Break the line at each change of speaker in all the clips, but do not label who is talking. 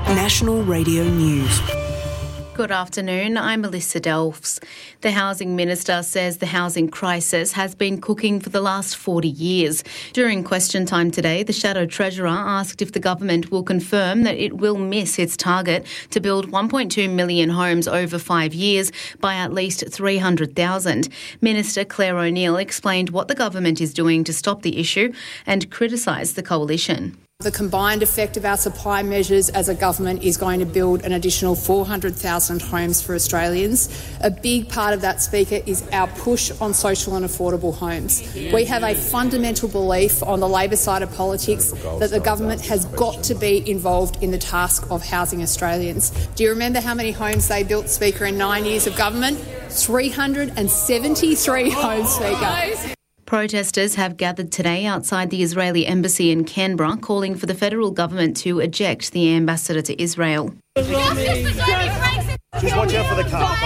National Radio News.
Good afternoon, I'm Melissa Delfs. The Housing Minister says the housing crisis has been cooking for the last 40 years. During question time today, the Shadow Treasurer asked if the government will confirm that it will miss its target to build 1.2 million homes over 5 years by at least 300,000. Minister Claire O'Neil explained what the government is doing to stop the issue and criticised the coalition.
The combined effect of our supply measures as a government is going to build an additional 400,000 homes for Australians. A big part of that, Speaker, is our push on social and affordable homes. We have a fundamental belief on the Labor side of politics that the government has got to be involved in the task of housing Australians. Do you remember how many homes they built, Speaker, in 9 years of government? 373 homes, Speaker.
Protesters have gathered today outside the Israeli embassy in Canberra, calling for the federal government to eject the ambassador to Israel.
Just watch out for the car.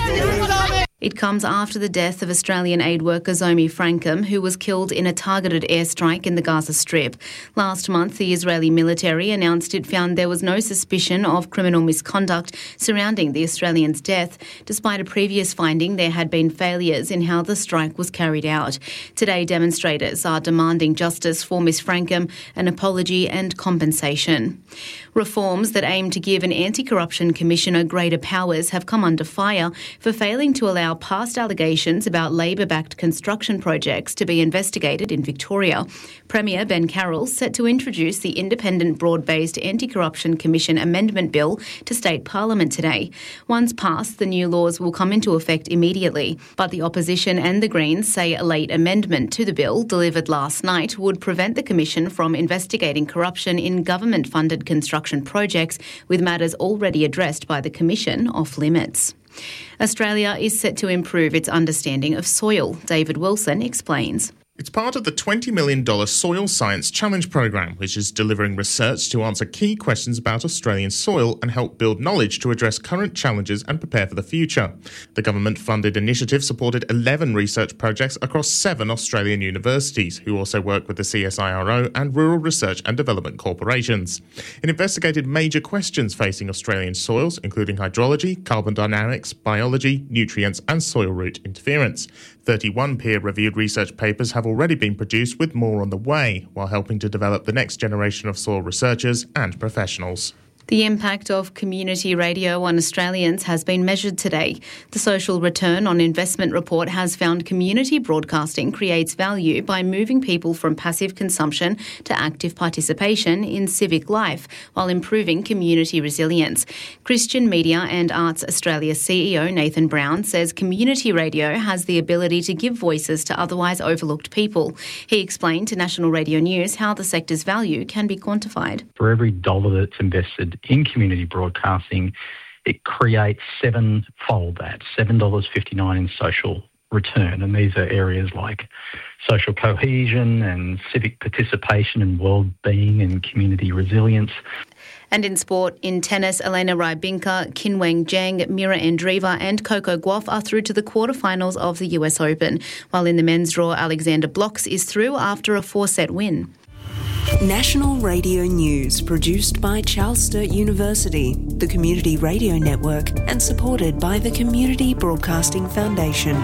It comes after the death of Australian aid worker Zomi Frankham, who was killed in a targeted airstrike in the Gaza Strip. Last month, the Israeli military announced it found there was no suspicion of criminal misconduct surrounding the Australian's death, despite a previous finding there had been failures in how the strike was carried out. Today, demonstrators are demanding justice for Ms Frankham, an apology and compensation. Reforms that aim to give an anti-corruption commissioner greater powers have come under fire for failing to allow past allegations about Labor-backed construction projects to be investigated in Victoria. Premier Ben Carroll set to introduce the Independent Broad-Based Anti-Corruption Commission Amendment Bill to State Parliament today. Once passed, the new laws will come into effect immediately, but the opposition and the Greens say a late amendment to the bill delivered last night would prevent the Commission from investigating corruption in government-funded construction projects, with matters already addressed by the Commission off limits. Australia is set to improve its understanding of soil. David Wilson explains.
It's part of the $20 million Soil Science Challenge program, which is delivering research to answer key questions about Australian soil and help build knowledge to address current challenges and prepare for the future. The government-funded initiative supported 11 research projects across 7 Australian universities, who also work with the CSIRO and rural research and development corporations. It investigated major questions facing Australian soils, including hydrology, carbon dynamics, biology, nutrients and soil root interference. 31 peer-reviewed research papers have already been produced, with more on the way, while helping to develop the next generation of soil researchers and professionals.
The impact of community radio on Australians has been measured today. The Social Return on Investment report has found community broadcasting creates value by moving people from passive consumption to active participation in civic life, while improving community resilience. Christian Media and Arts Australia CEO Nathan Brown says community radio has the ability to give voices to otherwise overlooked people. He explained to National Radio News how the sector's value can be quantified.
For every dollar that's invested in community broadcasting, it creates sevenfold that, $7.59 in social return. And these are areas like social cohesion and civic participation and well-being and community resilience.
And in sport, in tennis, Elena Rybinka, Qinwen Zheng, Mira Andreeva and Coco Gauff are through to the quarterfinals of the US Open, while in the men's draw, Alexander Blocks is through after a 4-set win.
National Radio News, produced by Charles Sturt University, the Community Radio Network, and supported by the Community Broadcasting Foundation.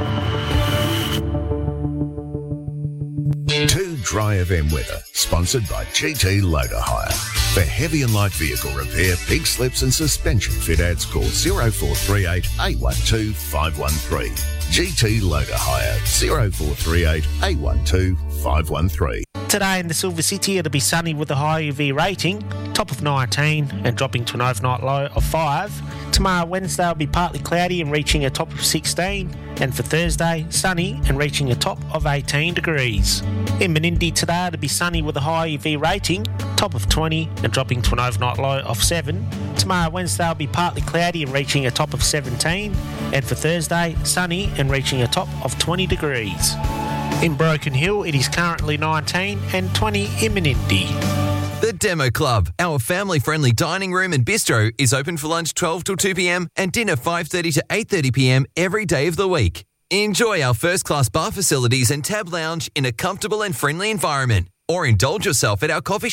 2 Dry FM weather, sponsored by GT Loader Hire. For heavy and light vehicle repair, pig slips and suspension fit outs, call 0438 812 513. GT Loader Hire, 0438 812 513.
Today in the Silver City, it'll be sunny with a high UV rating, top of 19 and dropping to an overnight low of 5. Tomorrow, Wednesday, will be partly cloudy and reaching a top of 16. And for Thursday, sunny and reaching a top of 18 degrees. In Menindee today, it'll be sunny with a high UV rating, top of 20 and dropping to an overnight low of 7. Tomorrow, Wednesday, will be partly cloudy and reaching a top of 17. And for Thursday, sunny and reaching a top of 20 degrees. In Broken Hill, it is currently 19 and 20 in Menindee.
The Demo Club, our family-friendly dining room and bistro, is open for lunch 12 till 2 p.m. and dinner 5:30 to 8:30 p.m. every day of the week. Enjoy our first-class bar facilities and tab lounge in a comfortable and friendly environment, or indulge yourself at our coffee shop,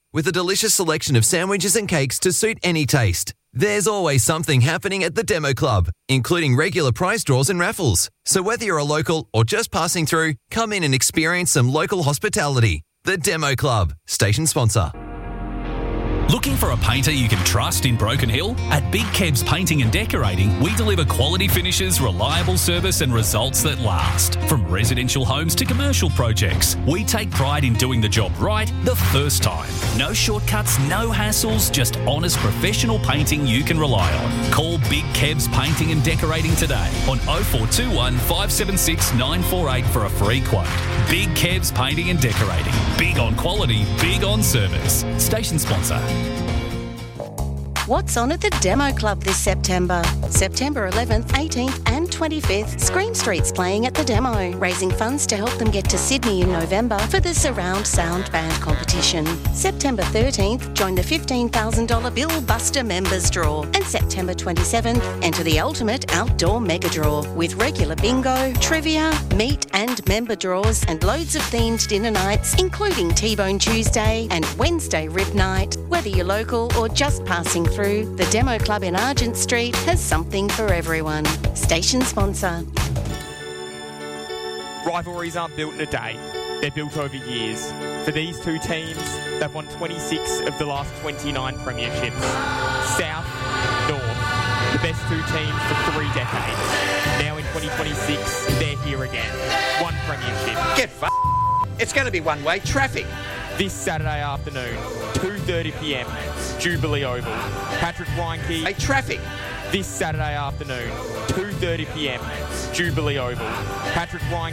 with a delicious selection of sandwiches and cakes to suit any taste. There's always something happening at the Demo Club, including regular prize draws and raffles. So whether you're a local or just passing through, come in and experience some local hospitality. The Demo Club, station sponsor.
Looking for a painter you can trust in Broken Hill? At Big Kebs Painting and Decorating, we deliver quality finishes, reliable service and results that last. From residential homes to commercial projects, we take pride in doing the job right the first time. No shortcuts, no hassles, just honest professional painting you can rely on. Call Big Kebs Painting and Decorating today on 0421 576 948 for a free quote. Big Kebs Painting and Decorating. Big on quality, big on service. Station sponsor.
What's on at the Demo Club this September? September 11th, 18th and 25th, Scream Street's playing at the Demo, raising funds to help them get to Sydney in November for the Surround Sound Band competition. September 13th, join the $15,000 Bill Buster members draw. And September 27th, enter the ultimate outdoor mega draw with regular bingo, trivia, meet and member draws and loads of themed dinner nights, including T-Bone Tuesday and Wednesday Rib Night. Whether you're local or just passing through, the Demo Club in Argent Street has something for everyone. Station sponsor.
Rivalries aren't built in a day. They're built over years. For these two teams, they've won 26 of the last 29 premierships. South, North, the best two teams for 3 decades. Now in 2026, they're here again. One premiership.
Get It's going to be one-way traffic.
This Saturday afternoon, 2:30pm, Jubilee Oval. Patrick Reinke.
Hey, traffic.
This Saturday afternoon, 2:30pm, Jubilee Oval. Patrick Reinke.